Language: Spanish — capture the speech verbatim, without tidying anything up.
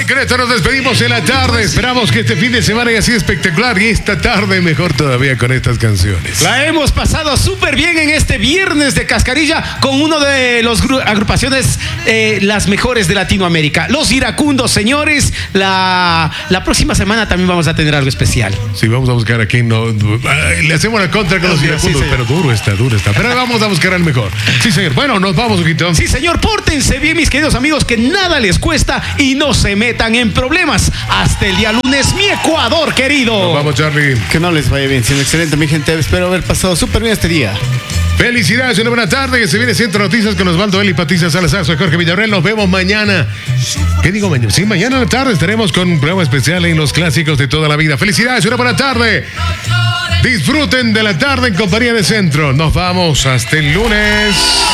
Y con esto nos despedimos en la tarde. Esperamos que este fin de semana haya sido espectacular y esta tarde mejor todavía con estas canciones. La hemos pasado súper bien en este viernes de Cascarilla con uno de las agrupaciones eh, las mejores de Latinoamérica. Los Iracundos, señores. La, la próxima semana también vamos a tener algo especial. Sí, vamos a buscar a quien no... Ay, le hacemos la contra con los Iracundos, sí, pero duro está, duro está. Pero vamos a buscar al mejor. Sí, señor. Bueno, nos vamos, Huguito. Sí, señor. Pórtense bien, mis queridos amigos, que nada les cuesta y no se metan en problemas. Hasta el día lunes, mi Ecuador querido. Nos vamos, Charlie. Que no les vaya bien, sino excelente, mi gente. Espero haber pasado súper bien este día. Felicidades, una buena tarde. Que se viene Centro Noticias con Osvaldo Eli, Patricia Salazar, soy Jorge Villarreal. Nos vemos mañana. ¿Qué digo mañana? Sí, mañana en la tarde estaremos con un programa especial en los clásicos de toda la vida. Felicidades, una buena tarde. Disfruten de la tarde en compañía de Centro. Nos vamos hasta el lunes.